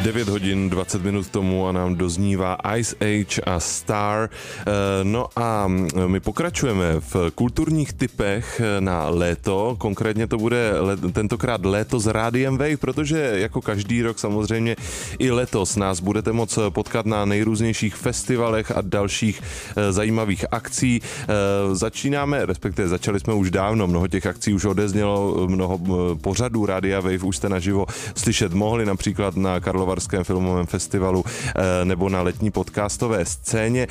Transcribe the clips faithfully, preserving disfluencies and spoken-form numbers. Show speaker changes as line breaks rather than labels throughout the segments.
devět hodin dvacet minut tomu a nám doznívá Ice Age a Star. No a my pokračujeme v kulturních tipech na léto. Konkrétně to bude tentokrát léto s Rádiem Wave, protože jako každý rok samozřejmě i letos nás budete moct potkat na nejrůznějších festivalech a dalších zajímavých akcí. Začínáme, respektive začali jsme už dávno, mnoho těch akcí už odeznělo, mnoho pořadů Rádia Wave už jste naživo slyšet mohli, například na Karlovarském filmovém festivalu nebo na letní podcastové scéně.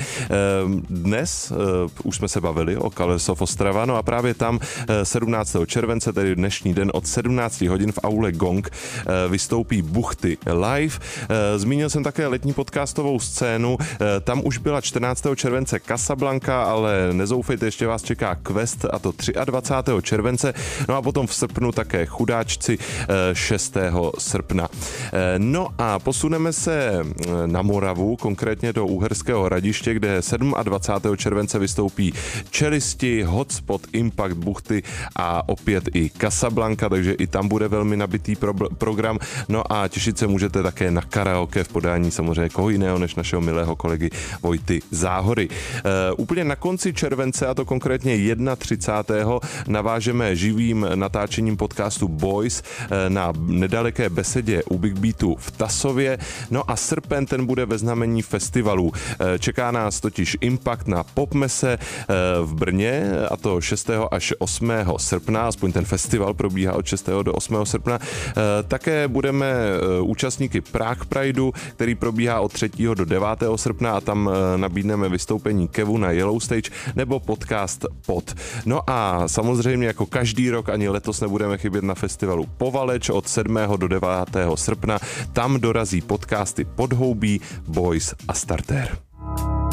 Dnes už jsme se bavili o Colors of Ostrava, no a právě tam sedmnáctého července, tedy dnešní den od sedmnáct hodin v aule Gong vystoupí Buchty live. Zmínil jsem také letní podcastovou scénu, tam už byla čtrnáctého července Casablanca, ale nezoufejte, ještě vás čeká Quest, a to dvacátého třetího července, no a potom v srpnu také Chudáčci šestého srpna. No a posuneme se na Moravu, konkrétně do Uherského Hradiště, kde dvacátého sedmého července vystoupí Čelisti, Hotspot, Impact, Buchty a opět i Casablanca, takže i tam bude velmi nabitý pro- program. No a těšit se můžete také na karaoke v podání samozřejmě koho jiného než našeho milého kolegy Vojty Záhory. E, úplně na konci července, a to konkrétně třicátého prvního navážeme živým natáčením podcastu Boys e, na nedaleké besedě u Big Beatu v Tasově. No a srpen ten bude ve znamení festivalů. E, čeká nás totiž Impact na Popmese e, v Brně, a to šestého až osmého srpna, aspoň ten festival probíhá od šestého do osmého srpna. E, také budeme e, účastníky Prague Prideu, který probíhá od třetího do devátého srpna, a tam e, nabídneme vystoupení Kevu na Yellow Stage nebo podcast Pod. No a samozřejmě jako každý rok ani letos nebudeme chybět na festivalu Povaleč od sedmého do devátého srpna. Tam dorazí podcasty Podhoubí, Boys a Starter.